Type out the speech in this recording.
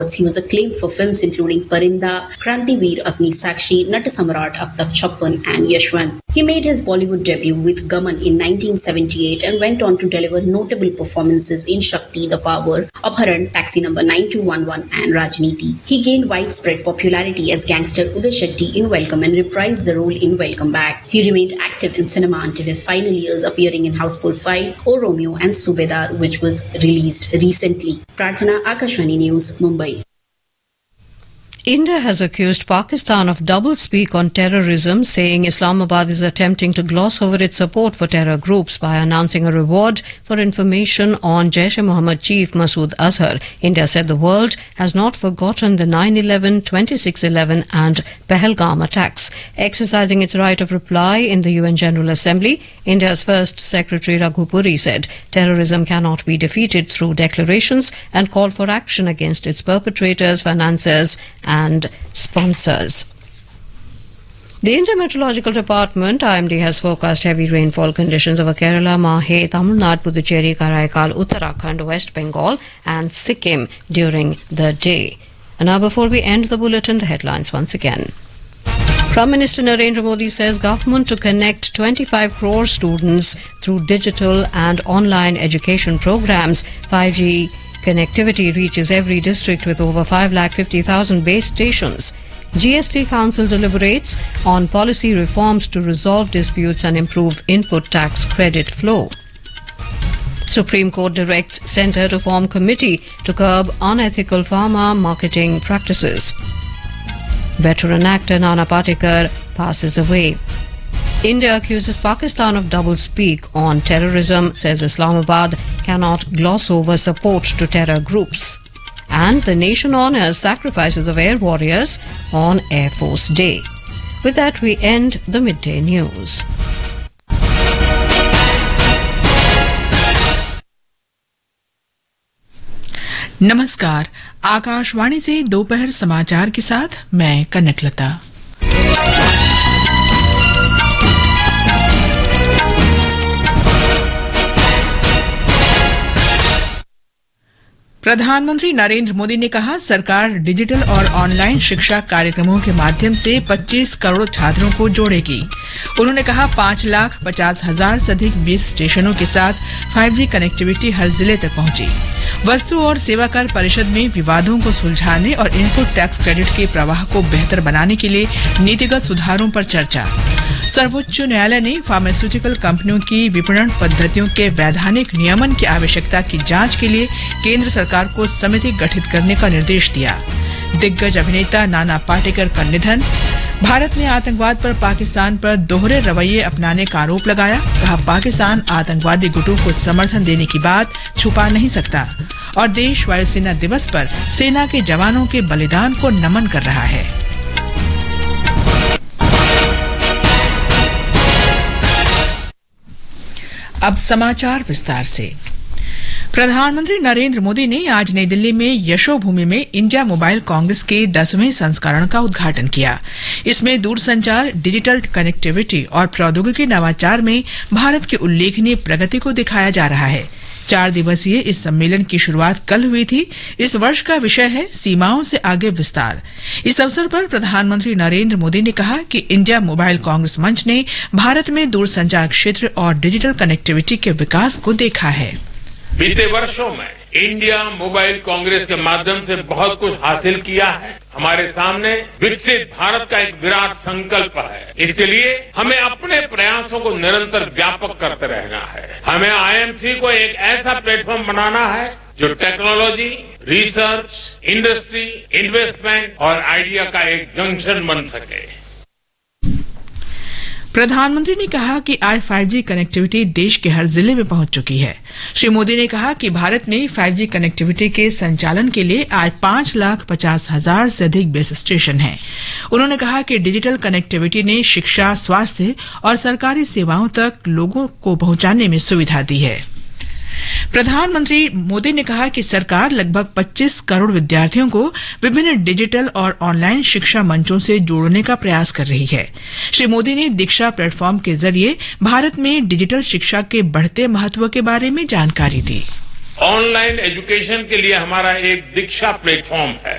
He was acclaimed for films including Parinda, Krantiveer Agni Sakshi, Nat Samrat Ab Tak Chappan and Yashwant. He made his Bollywood debut with Gaman in 1978 and went on to deliver notable performances in Shakti the Power, Apharan, Taxi number 9211 and Rajneeti. He gained widespread popularity as gangster Uday Shetty in Welcome and reprised the role in Welcome Back. He remained active in cinema until his final years, appearing in Houseful 5, O Romeo and Subedar, which was released recently. Prarthana, Akashvani News, Mumbai. India has accused Pakistan of doublespeak on terrorism, saying Islamabad is attempting to gloss over its support for terror groups by announcing a reward for information on Jaish-e-Mohammed chief Masood Azhar. India said the world has not forgotten the 9/11, 26/11 and Pahalgam attacks. Exercising its right of reply in the UN General Assembly, India's First Secretary Raghu Puri said terrorism cannot be defeated through declarations and called for action against its perpetrators, financiers and sponsors. The Indian Meteorological Department, IMD, has forecast heavy rainfall conditions over Kerala, Mahe, Tamil Nadu, Puducherry, Karaikal, Uttarakhand, West Bengal and Sikkim during the day. And now, before we end the bulletin, the headlines once again. Prime Minister Narendra Modi says government to connect 25 crore students through digital and online education programs. 5G connectivity reaches every district with over 550,000 base stations. GST Council deliberates on policy reforms to resolve disputes and improve input tax credit flow. Supreme Court directs Centre to form committee to curb unethical pharma marketing practices. Veteran actor Nana Patekar passes away. India accuses Pakistan of doublespeak on terrorism, says Islamabad cannot gloss over support to terror groups. And the nation honours sacrifices of air warriors on Air Force Day. With that, we end the midday news. नमस्कार, आकाशवाणी से दोपहर समाचार के साथ मैं कनकलता। प्रधानमंत्री नरेंद्र मोदी ने कहा, सरकार डिजिटल और ऑनलाइन शिक्षा कार्यक्रमों के माध्यम से 25 करोड़ छात्रों को जोड़ेगी। उन्होंने कहा 5,50,000 से अधिक बेस स्टेशनों के साथ 5G कनेक्टिविटी हर जिले तक पहुंची। वस्तु और सेवा कर परिषद में विवादों को सुलझाने और इनपुट टैक्स क्रेडिट के प्रवाह को बेहतर बनाने के लिए नीतिगत सुधारों पर चर्चा। सर्वोच्च न्यायालय ने फार्मास्यूटिकल कंपनियों की विपणन पद्धतियों के वैधानिक नियमन की आवश्यकता की जांच के लिए केंद्र सरकार को समिति गठित करने का निर्देश दिया। दिग्गज अभिनेता नाना पाटेकर का निधन। भारत ने आतंकवाद पर पाकिस्तान पर दोहरे रवैये अपनाने का आरोप लगाया। कहा, पाकिस्तान आतंकवादी गुटों को समर्थन देने की बात छुपा नहीं सकता। और देश वायुसेना दिवस पर सेना के जवानों के बलिदान को नमन कर रहा है। अब समाचार विस्तार से। प्रधानमंत्री नरेंद्र मोदी ने आज नई दिल्ली में यशोभूमि में इंडिया मोबाइल कांग्रेस के 10वें संस्करण का उद्घाटन किया। इसमें दूरसंचार, डिजिटल कनेक्टिविटी और प्रौद्योगिकी नवाचार में भारत की उल्लेखनीय प्रगति को दिखाया जा रहा है। 4 दिवसीय इस सम्मेलन की शुरुआत कल हुई थी। इस वर्ष का विषय है सीमाओं से आगे विस्तार। इस अवसर पर प्रधानमंत्री नरेंद्र मोदी ने कहा कि इंडिया मोबाइल कांग्रेस मंच ने भारत में दूरसंचार क्षेत्र और डिजिटल कनेक्टिविटी के विकास को देखा है। बीते वर्षों में इंडिया मोबाइल कांग्रेस के माध्यम से बहुत कुछ हासिल किया है। हमारे सामने विकसित भारत का एक विराट संकल्प है। इसके लिए हमें अपने प्रयासों को निरंतर व्यापक करते रहना है। हमें IMC को एक ऐसा प्लेटफॉर्म बनाना है जो टेक्नोलॉजी, रिसर्च, इंडस्ट्री, इन्वेस्टमेंट और आइडिया का एक जंक्शन बन सके। प्रधानमंत्री ने कहा कि आज 5G कनेक्टिविटी देश के हर जिले में पहुंच चुकी है। श्री मोदी ने कहा कि भारत में 5G कनेक्टिविटी के संचालन के लिए आज 5,50,000 से अधिक बेस स्टेशन हैं। उन्होंने कहा कि डिजिटल कनेक्टिविटी ने शिक्षा, स्वास्थ्य और सरकारी सेवाओं तक लोगों को पहुंचाने में सुविधा दी है। प्रधानमंत्री मोदी ने कहा कि सरकार लगभग 25 करोड़ विद्यार्थियों को विभिन्न डिजिटल और ऑनलाइन शिक्षा मंचों से जोड़ने का प्रयास कर रही है। श्री मोदी ने दीक्षा प्लेटफॉर्म के जरिए भारत में डिजिटल शिक्षा के बढ़ते महत्व के बारे में जानकारी दी। ऑनलाइन एजुकेशन के लिए हमारा एक दीक्षा प्लेटफॉर्म है।